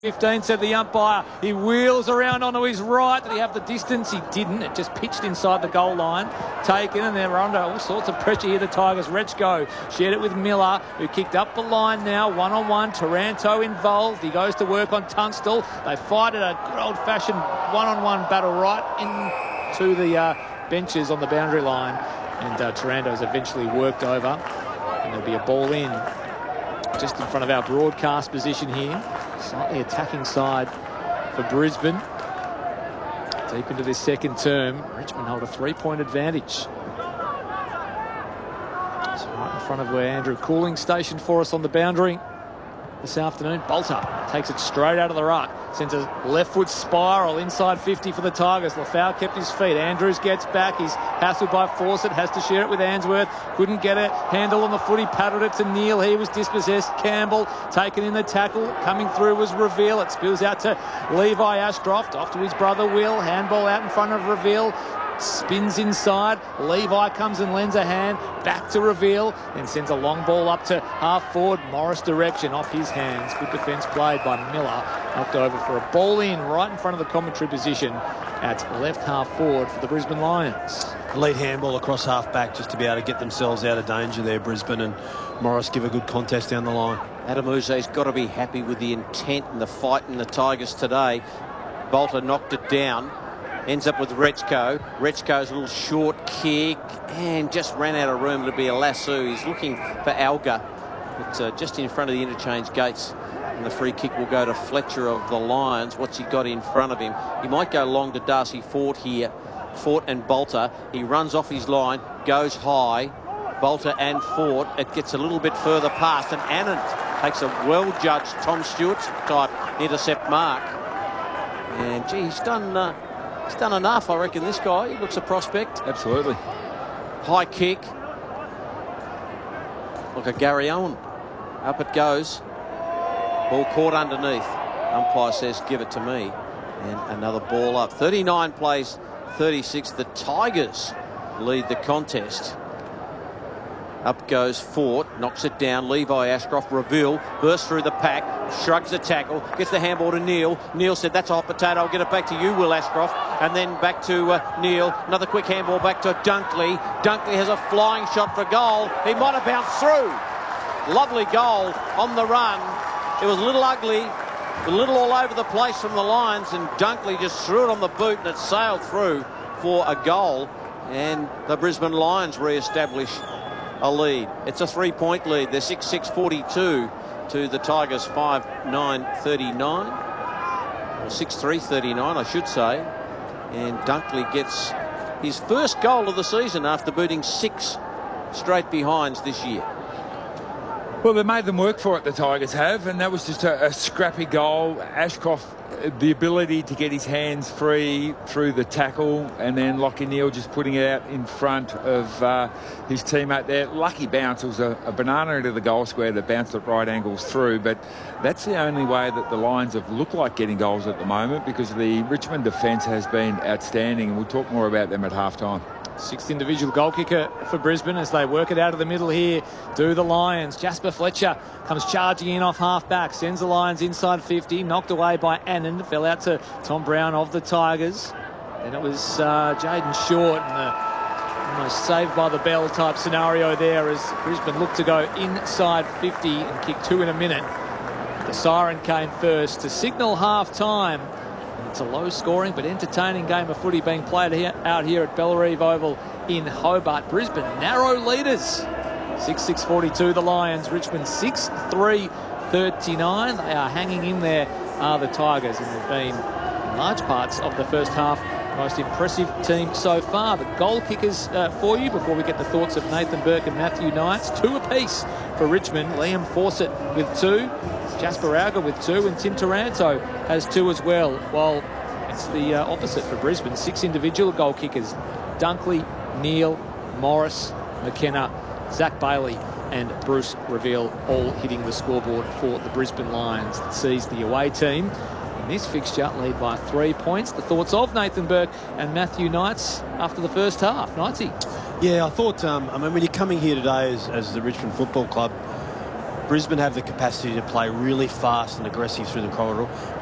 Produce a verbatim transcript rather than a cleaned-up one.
fifteen, said the umpire. He wheels around onto his right. Did he have the distance? He didn't. It just pitched inside the goal line. Taken, and they're under all sorts of pressure here, the Tigers. Rechko shared it with Miller, who kicked up the line now. One-on-one, Taranto involved. He goes to work on Tunstall. They fight at a good old-fashioned one-on-one battle right into the uh, benches on the boundary line. And uh, Taranto's eventually worked over. And there'll be a ball in just in front of our broadcast position here. Slightly attacking side for Brisbane. Deep into this second term, Richmond hold a three-point advantage. It's right in front of where Andrew Cooling stationed for us on the boundary this afternoon. Bolter takes it straight out of the ruck. Sends a left foot spiral inside fifty for the Tigers. Lafau kept his feet. Andrews gets back. He's hassled by Fawcett. Has to share it with Answorth. Couldn't get a handle on the foot. He paddled it to Neal. He was dispossessed. Campbell taken in the tackle. Coming through was Reveal. It spills out to Levi Ashcroft. Off to his brother Will. Handball out in front of Reveal. Spins inside. Levi comes and lends a hand. Back to Reveal. Then sends a long ball up to half forward. Morris direction off his hands. Good defence played by Miller. Knocked over for a ball in right in front of the commentary position at left half forward for the Brisbane Lions. Lead handball across half back just to be able to get themselves out of danger there, Brisbane, and Morris give a good contest down the line. Adamuse's got to be happy with the intent and the fight in the Tigers today. Bolter knocked it down. Ends up with Rechko. Rechko's little short kick and just ran out of room. It'll be a lasso. He's looking for Alga. But uh, just in front of the interchange gates. And the free kick will go to Fletcher of the Lions. What's he got in front of him? He might go long to Darcy Fort here. Fort and Bolter. He runs off his line, goes high. Bolter and Fort. It gets a little bit further past, and Annan takes a well-judged Tom Stewart type intercept mark. And gee, he's done uh, he's done enough, I reckon. This guy, he looks a prospect. Absolutely. High kick. Look at Gary Owen. Up it goes. Ball caught underneath. Umpire says, give it to me. And another ball up. thirty-nine plays, thirty-six. The Tigers lead the contest. Up goes Fort, knocks it down. Levi Ashcroft, Reveal, bursts through the pack, shrugs the tackle, gets the handball to Neal. Neal said, that's a hot potato, I'll get it back to you, Will Ashcroft. And then back to uh, Neal. Another quick handball back to Dunkley. Dunkley has a flying shot for goal. He might have bounced through. Lovely goal on the run. It was a little ugly, a little all over the place from the Lions, and Dunkley just threw it on the boot and it sailed through for a goal. And the Brisbane Lions re-establish a lead. It's a three-point lead. They're six six forty-two to the Tigers five nine thirty-nine. Or six three thirty-nine, I should say. And Dunkley gets his first goal of the season after booting six straight behinds this year. Well, they made them work for it, the Tigers have, and that was just a, a scrappy goal. Ashcroft, the ability to get his hands free through the tackle, and then Lachie Neale just putting it out in front of uh, his teammate there. Lucky bounce. It was a, a banana into the goal square that bounced at right angles through, but that's the only way that the Lions have looked like getting goals at the moment, because the Richmond defence has been outstanding, and we'll talk more about them at half-time. Sixth individual goal kicker for Brisbane as they work it out of the middle here. Do the Lions. Jasper Fletcher comes charging in off half-back. Sends the Lions inside fifty. Knocked away by Annan. Fell out to Tom Brown of the Tigers. Then it was uh, Jaden Short and the almost saved by the bell type scenario there as Brisbane looked to go inside fifty and kick two in a minute. The siren came first to signal half-time. It's a low-scoring but entertaining game of footy being played here, out here at Bellerive Oval in Hobart. Brisbane narrow leaders. six six forty-two the Lions. Richmond six three thirty-nine. They are hanging in there, are the Tigers, and they've been, in large parts of the first half, the most impressive team so far. The goal kickers uh, for you, before we get the thoughts of Nathan Burke and Matthew Knights. Two apiece for Richmond. Liam Fawcett with two. Jasper Alga with two, and Tim Taranto has two as well, while it's the uh, opposite for Brisbane. Six individual goal kickers. Dunkley, Neal, Morris, McKenna, Zach Bailey and Bruce Reveal all hitting the scoreboard for the Brisbane Lions. That sees the away team in this fixture lead by three points. The thoughts of Nathan Burke and Matthew Knights after the first half. Knightsy. Yeah, I thought, um, I mean, when you're coming here today as, as the Richmond Football Club, Brisbane have the capacity to play really fast and aggressive through the corridor.